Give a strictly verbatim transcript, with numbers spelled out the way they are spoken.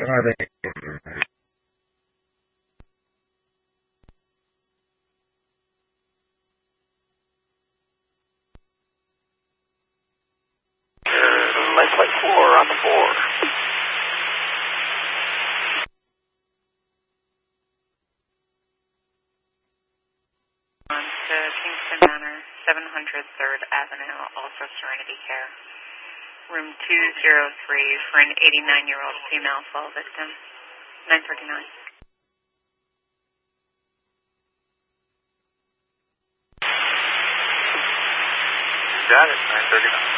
Are they? Life flight four on the four. On to Kingston Manor, seven hundred third Avenue, also Serenity Care. Room two oh three for an eighty-nine-year-old female fall victim. nine thirty-nine. Got it, nine thirty-nine.